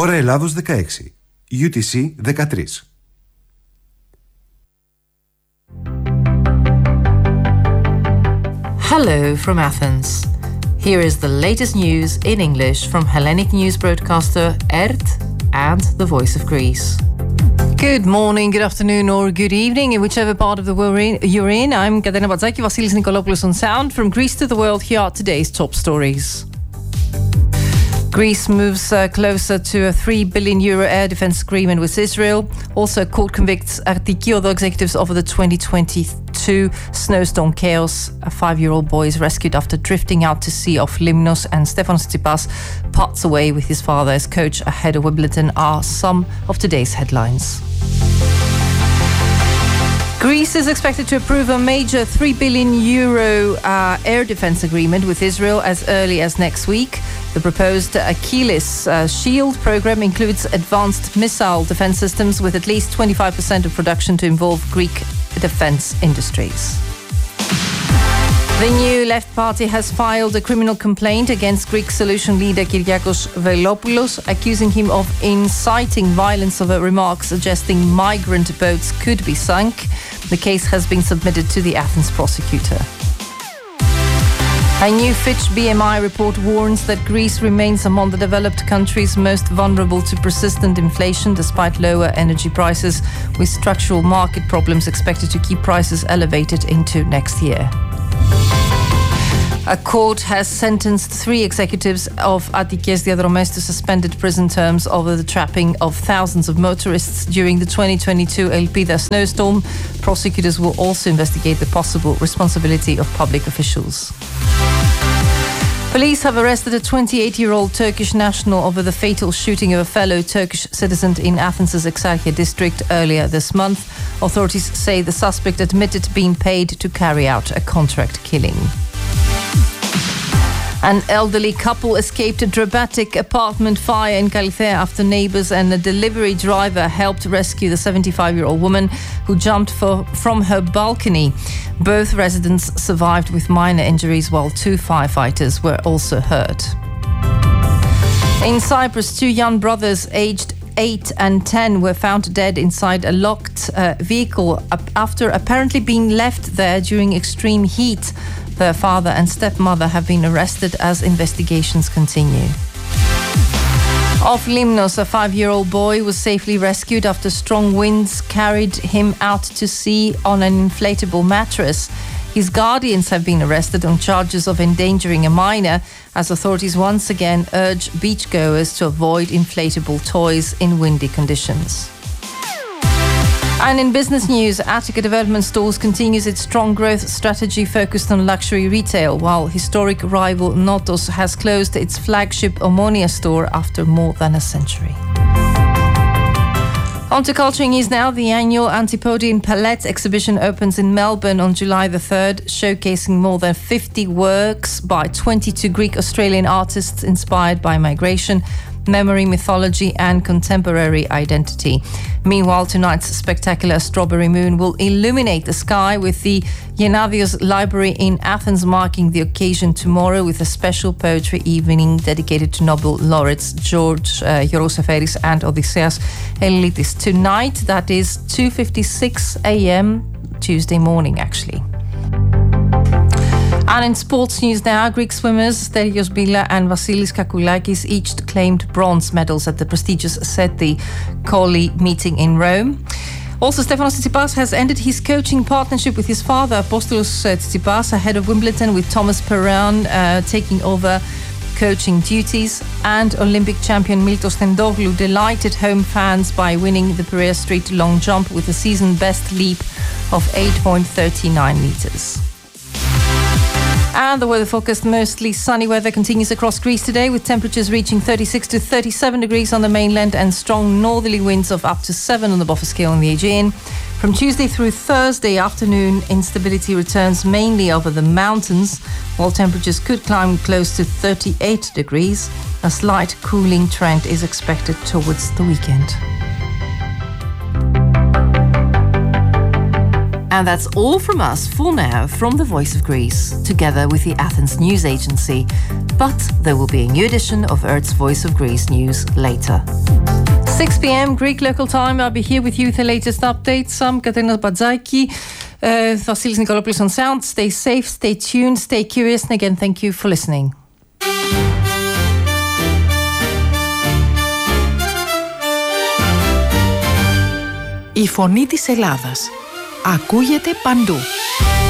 Ώρα Ελλάδος 16. UTC 13. Hello from Athens. Here is the latest news in English from Hellenic news broadcaster ERT and the Voice of Greece. Good morning, good afternoon or good evening in whichever part of the world you're in. I'm Katerina Batzaki, Vasilis Nikolopoulos on sound. From Greece to the world, here are today's top stories. Greece moves closer to a €3 billion air defence agreement with Israel. Also, court convicts Attiki Odo executives over the 2022 snowstorm chaos. A 5-year-old boy is rescued after drifting out to sea off Limnos, and Stefanos Tsitsipas parts away with his father as coach ahead of Wimbledon are some of today's headlines. Greece is expected to approve a major €3 billion air defence agreement with Israel as early as next week. The proposed Achilles Shield program includes advanced missile defence systems with at least 25% of production to involve Greek defence industries. The New Left Party has filed a criminal complaint against Greek solution leader Kyriakos Velopoulos, accusing him of inciting violence over remarks suggesting migrant boats could be sunk. The case has been submitted to the Athens prosecutor. A new Fitch BMI report warns that Greece remains among the developed countries most vulnerable to persistent inflation despite lower energy prices, with structural market problems expected to keep prices elevated into next year. A court has sentenced 3 executives of Attikes Diadromes to suspended prison terms over the trapping of thousands of motorists during the 2022 Elpida snowstorm. Prosecutors will also investigate the possible responsibility of public officials. Police have arrested a 28-year-old Turkish national over the fatal shooting of a fellow Turkish citizen in Athens' Exarchia district earlier this month. Authorities say the suspect admitted being paid to carry out a contract killing. An elderly couple escaped a dramatic apartment fire in Kalithea after neighbours and a delivery driver helped rescue the 75-year-old woman who jumped from her balcony. Both residents survived with minor injuries, while 2 firefighters were also hurt. In Cyprus, 2 young brothers aged 8 and 10 were found dead inside a locked vehicle after apparently being left there during extreme heat. Their father and stepmother have been arrested as investigations continue. Off Limnos, a 5-year-old boy was safely rescued after strong winds carried him out to sea on an inflatable mattress. His guardians have been arrested on charges of endangering a minor, as authorities once again urge beachgoers to avoid inflatable toys in windy conditions. And in business news, Attica Development Stores continues its strong growth strategy focused on luxury retail, while historic rival Notos has closed its flagship Omonia store after more than a century. On to culture news now. The annual Antipodian Palette exhibition opens in Melbourne on July the 3rd, showcasing more than 50 works by 22 Greek-Australian artists inspired by migration, memory, mythology and contemporary identity. Meanwhile, tonight's spectacular Strawberry Moon will illuminate the sky, with the Genadios Library in Athens marking the occasion tomorrow with a special poetry evening dedicated to Nobel laureates George Yorgoseferis and Odysseas Elitis. Tonight, that is 2:56 a.m. Tuesday morning, actually. And in sports news now, Greek swimmers Sterios Bila and Vasilis Kakoulakis each claimed bronze medals at the prestigious SETI Colli meeting in Rome. Also, Stefanos Tsitsipas has ended his coaching partnership with his father, Apostolos Tsitsipas, ahead of Wimbledon, with Thomas Perrin taking over coaching duties. And Olympic champion Miltos Tendoglu delighted home fans by winning the Piraeus Street long jump with a season best leap of 8.39 metres. And the weather forecast: mostly sunny weather continues across Greece today, with temperatures reaching 36 to 37 degrees on the mainland and strong northerly winds of up to 7 on the buffer scale in the Aegean. From Tuesday through Thursday afternoon, instability returns mainly over the mountains, while temperatures could climb close to 38 degrees. A slight cooling trend is expected towards the weekend. And that's all from us for now from the Voice of Greece, together with the Athens News Agency. But there will be a new edition of Earth's Voice of Greece news later. 6 p.m. Greek local time. I'll be here with you with the latest updates. I'm Katerina Badzaki. Vasilis Nikolopoulos on sound. Stay safe, stay tuned, stay curious. And again, thank you for listening. Η φωνή της Ελλάδας ακούγεται παντού.